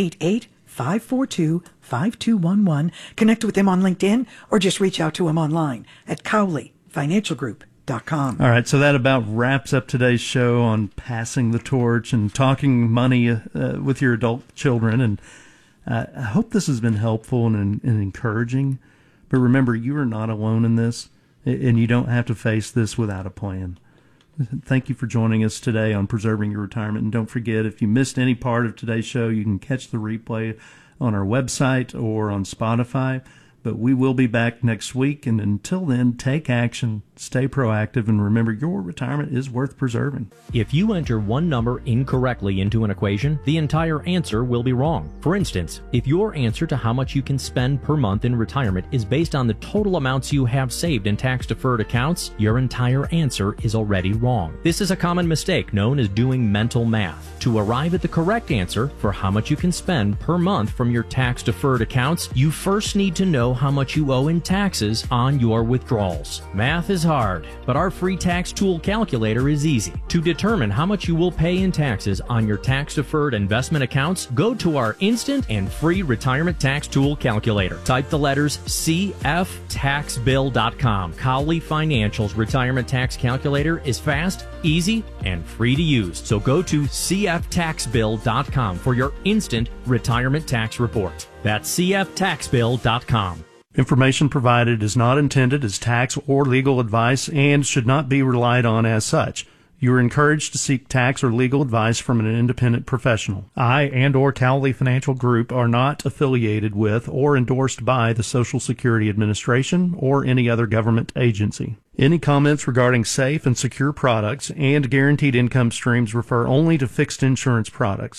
888-542-5211. Connect with him on LinkedIn or just reach out to him online at CowleyFinancialGroup.com. All right, so that about wraps up today's show on passing the torch and talking money with your adult children. And I hope this has been helpful and encouraging. But remember, you are not alone in this, and you don't have to face this without a plan. Thank you for joining us today on Preserving Your Retirement. And don't forget, if you missed any part of today's show, you can catch the replay on our website or on Spotify. But we will be back next week, and until then, take action, stay proactive, and remember, your retirement is worth preserving. If you enter one number incorrectly into an equation, the entire answer will be wrong. For instance, if your answer to how much you can spend per month in retirement is based on the total amounts you have saved in tax-deferred accounts, your entire answer is already wrong. This is a common mistake known as doing mental math. To arrive at the correct answer for how much you can spend per month from your tax-deferred accounts, you first need to know how much you owe in taxes on your withdrawals. Math is hard, but our free tax tool calculator is easy. To determine how much you will pay in taxes on your tax-deferred investment accounts, go to our instant and free retirement tax tool calculator. Type the letters cftaxbill.com. Cowley Financial's retirement tax calculator is fast, easy, and free to use. So go to cftaxbill.com for your instant retirement tax report. That's cftaxbill.com. Information provided is not intended as tax or legal advice and should not be relied on as such. You are encouraged to seek tax or legal advice from an independent professional. I and/or Cowley Financial Group are not affiliated with or endorsed by the Social Security Administration or any other government agency. Any comments regarding safe and secure products and guaranteed income streams refer only to fixed insurance products.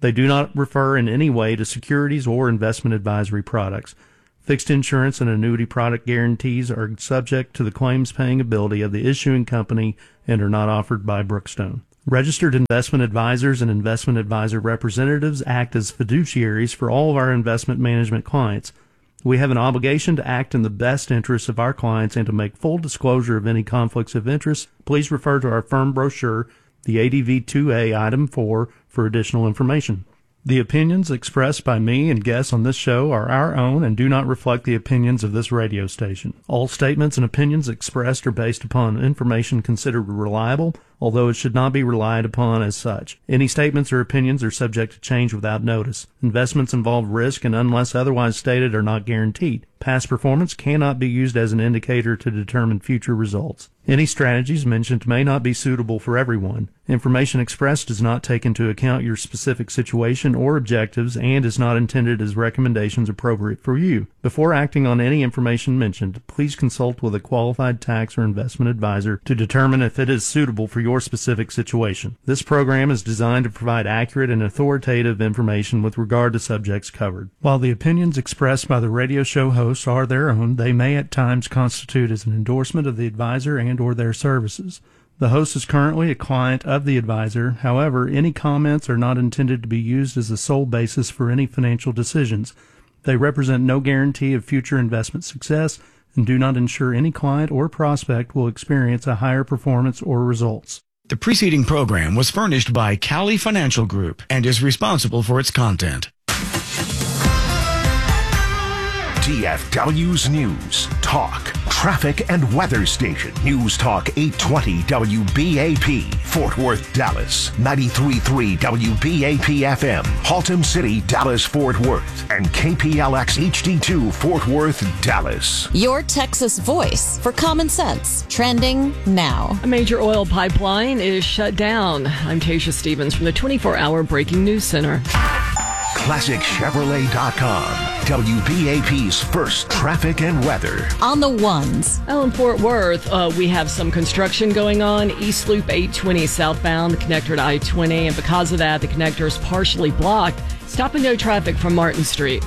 They do not refer in any way to securities or investment advisory products. Fixed insurance and annuity product guarantees are subject to the claims-paying ability of the issuing company and are not offered by Brookstone. Registered investment advisors and investment advisor representatives act as fiduciaries for all of our investment management clients. We have an obligation to act in the best interests of our clients and to make full disclosure of any conflicts of interest. Please refer to our firm brochure, the ADV 2A Item 4, for additional information. The opinions expressed by me and guests on this show are our own and do not reflect the opinions of this radio station. All statements and opinions expressed are based upon information considered reliable, although it should not be relied upon as such. Any statements or opinions are subject to change without notice. Investments involve risk and, unless otherwise stated, are not guaranteed. Past performance cannot be used as an indicator to determine future results. Any strategies mentioned may not be suitable for everyone. Information expressed does not take into account your specific situation or objectives and is not intended as recommendations appropriate for you. Before acting on any information mentioned, please consult with a qualified tax or investment advisor to determine if it is suitable for your specific situation. This program is designed to provide accurate and authoritative information with regard to subjects covered. While the opinions expressed by the radio show hosts are their own, they may at times constitute as an endorsement of the advisor and or their services. The host is currently a client of the advisor. However, any comments are not intended to be used as the sole basis for any financial decisions. They represent no guarantee of future investment success and do not ensure any client or prospect will experience a higher performance or results. The preceding program was furnished by Cali Financial Group and is responsible for its content. DFW's News, Talk, Traffic and Weather Station. News Talk 820 WBAP, Fort Worth, Dallas. 93.3 WBAP FM, Haltom City, Dallas, Fort Worth. And KPLX HD2, Fort Worth, Dallas. Your Texas voice for common sense. Trending now. A major oil pipeline is shut down. I'm Tasha Stevens from the 24-hour Breaking News Center. ClassicChevrolet.com. WBAP's first traffic and weather. On the ones. Well, in Fort Worth, we have some construction going on. East Loop 820 southbound, the connector to I-20. And because of that, the connector is partially blocked. Stop and go traffic from Martin Street.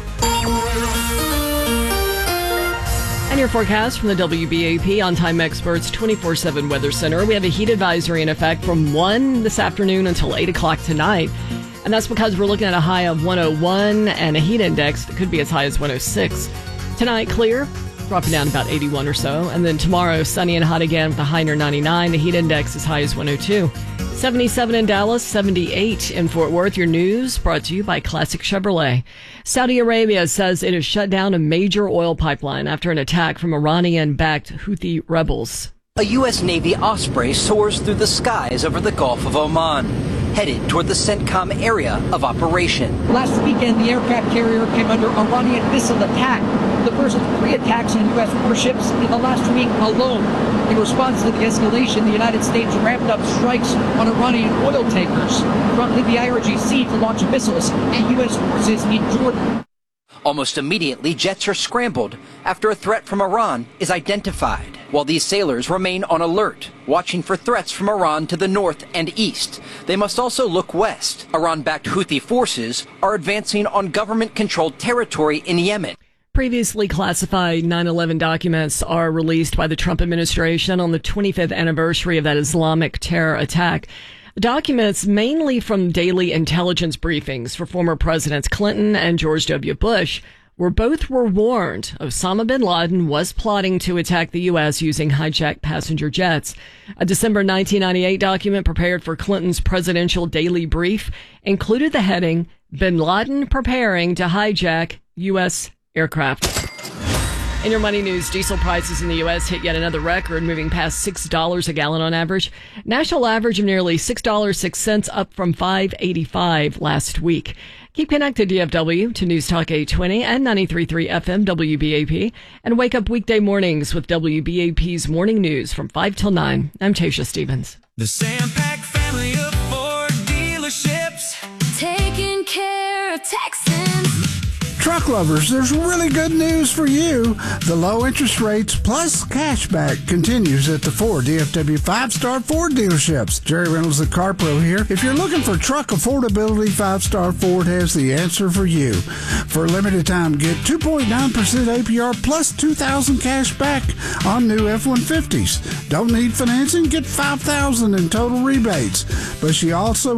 And your forecast from the WBAP On-Time Experts 24/7 Weather Center. We have a heat advisory in effect from 1 this afternoon until 8 o'clock tonight. And that's because we're looking at a high of 101 and a heat index that could be as high as 106. Tonight, clear, dropping down about 81 or so. And then tomorrow, sunny and hot again with a high near 99. The heat index as high as 102. 77 in Dallas, 78 in Fort Worth. Your news brought to you by Classic Chevrolet. Saudi Arabia says it has shut down a major oil pipeline after an attack from Iranian-backed Houthi rebels. A U.S. Navy Osprey soars through the skies over the Gulf of Oman, headed toward the CENTCOM area of operation. Last weekend, the aircraft carrier came under Iranian missile attack, the first of 3 attacks on U.S. warships in the last week alone. In response to the escalation, the United States ramped up strikes on Iranian oil tankers, prompting the IRGC to launch missiles at U.S. forces in Jordan. Almost immediately, jets are scrambled after a threat from Iran is identified, while these sailors remain on alert, watching for threats from Iran to the north and east. They must also look west. Iran-backed Houthi forces are advancing on government-controlled territory in Yemen. Previously classified 9/11 documents are released by the Trump administration on the 25th anniversary of that Islamic terror attack. Documents mainly from daily intelligence briefings for former Presidents Clinton and George W. Bush were warned Osama bin Laden was plotting to attack the U.S. using hijacked passenger jets. A December 1998 document prepared for Clinton's presidential daily brief included the heading, Bin Laden preparing to hijack U.S. aircraft. In your money news, diesel prices in the U.S. hit yet another record, moving past $6 a gallon on average. National average of nearly $6.06, up from $5.85 last week. Keep connected, DFW, to News Talk 820 and 93.3 FM WBAP. And wake up weekday mornings with WBAP's Morning News from 5 till 9. I'm Tasha Stevens. The Sampac family of Ford dealerships, taking care of Texans. Truck truck lovers, there's really good news for you. The low interest rates plus cashback continues at the 4 DFW 5-star Ford dealerships. Jerry Reynolds, the Car Pro here. If you're looking for truck affordability, 5-star Ford has the answer for you. For a limited time, get 2.9% APR plus $2,000 cash back on new F-150s. Don't need financing? Get $5,000 in total rebates. But she also